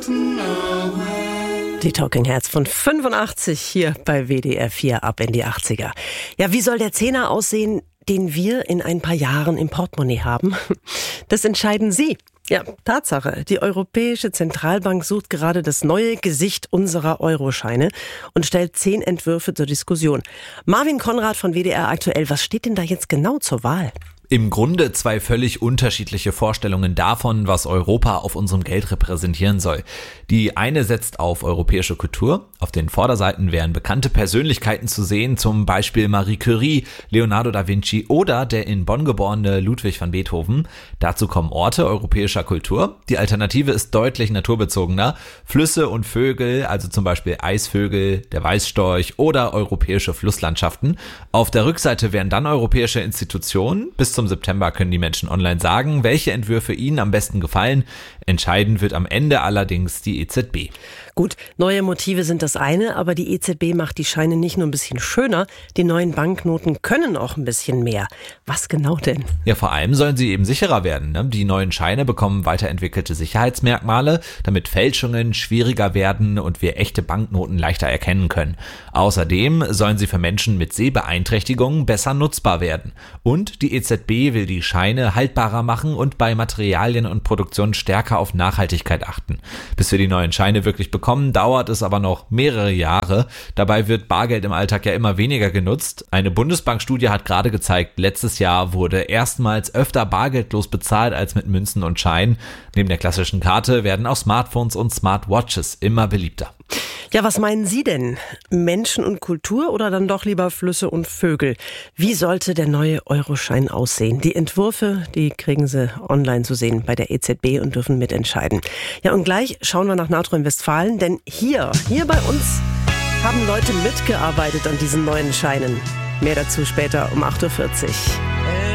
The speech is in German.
Die Talking Heads von 85 hier bei WDR 4 ab in die 80er. Ja, wie soll der Zehner aussehen, den wir in ein paar Jahren im Portemonnaie haben? Das entscheiden Sie. Ja, Tatsache. Die Europäische Zentralbank sucht gerade das neue Gesicht unserer Euroscheine und stellt 10 Entwürfe zur Diskussion. Marvin Konrad von WDR aktuell, was steht denn da jetzt genau zur Wahl? Im Grunde 2 völlig unterschiedliche Vorstellungen davon, was Europa auf unserem Geld repräsentieren soll. Die eine setzt auf europäische Kultur. Auf den Vorderseiten wären bekannte Persönlichkeiten zu sehen, zum Beispiel Marie Curie, Leonardo da Vinci oder der in Bonn geborene Ludwig van Beethoven. Dazu kommen Orte europäischer Kultur. Die Alternative ist deutlich naturbezogener. Flüsse und Vögel, also zum Beispiel Eisvögel, der Weißstorch oder europäische Flusslandschaften. Auf der Rückseite wären dann europäische Institutionen. Bis zum September können die Menschen online sagen, welche Entwürfe ihnen am besten gefallen. Entscheidend wird am Ende allerdings die EZB. Gut, neue Motive sind das eine, aber die EZB macht die Scheine nicht nur ein bisschen schöner, die neuen Banknoten können auch ein bisschen mehr. Was genau denn? Ja, vor allem sollen sie eben sicherer werden. Die neuen Scheine bekommen weiterentwickelte Sicherheitsmerkmale, damit Fälschungen schwieriger werden und wir echte Banknoten leichter erkennen können. Außerdem sollen sie für Menschen mit Sehbeeinträchtigungen besser nutzbar werden. Und die EZB will die Scheine haltbarer machen und bei Materialien und Produktion stärker auf Nachhaltigkeit achten. Bis wir die neuen Scheine wirklich bekommen, dauert es aber noch mehrere Jahre. Dabei wird Bargeld im Alltag ja immer weniger genutzt. Eine Bundesbankstudie hat gerade gezeigt, letztes Jahr wurde erstmals öfter bargeldlos bezahlt als mit Münzen und Scheinen. Neben der klassischen Karte werden auch Smartphones und Smartwatches immer beliebter. Ja, was meinen Sie denn? Menschen und Kultur oder dann doch lieber Flüsse und Vögel? Wie sollte der neue Euroschein aussehen? Die Entwürfe, die kriegen Sie online zu sehen bei der EZB und dürfen mitentscheiden. Ja, und gleich schauen wir nach Nordrhein-Westfalen, denn hier bei uns haben Leute mitgearbeitet an diesen neuen Scheinen. Mehr dazu später um 8.40 Uhr.